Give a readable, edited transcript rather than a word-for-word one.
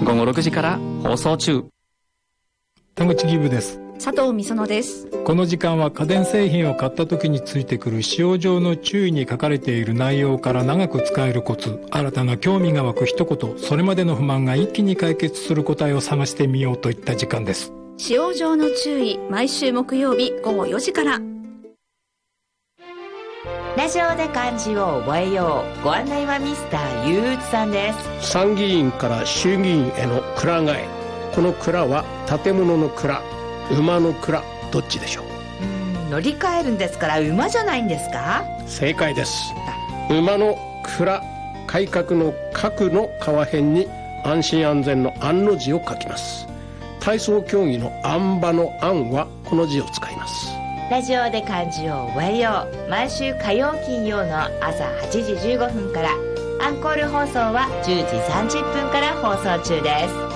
午後6時から放送中。 田口義部です。 佐藤美園です。 この時間は家電製品を買った時についてくる使用上の注意に書かれている内容から長く使えるコツ、新たな興味が湧く一言、それまでの不満が一気に解決する答えを探してみようといった時間です。 使用上の注意、毎週木曜日午後4時から。 ラジオで漢字を覚えよう。ご案内はミスターゆうつさんです。 参議院から衆議院への蔵替え、この蔵は建物の蔵、馬の蔵、どっちでしょう？ 乗り換えるんですから馬じゃないんですか？ 正解です。馬の蔵、改革の革の川辺に安心安全の安の字を書きます。体操競技のあん馬の安はこの字を使います。 ラジオで漢字を覚えよう。毎週火曜金曜の朝8時15分から、アンコール放送は10時30分から放送中です。